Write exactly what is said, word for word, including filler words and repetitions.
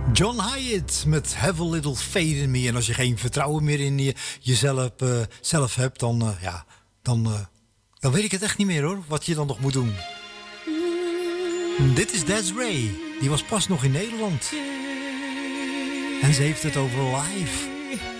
John Hyatt met Have a Little Faith in Me. En als je geen vertrouwen meer in je, jezelf uh, zelf hebt, dan, uh, ja, dan, uh, dan weet ik het echt niet meer hoor, wat je dan nog moet doen. Dit is Des'ree. Die was pas nog in Nederland. En ze heeft het over live.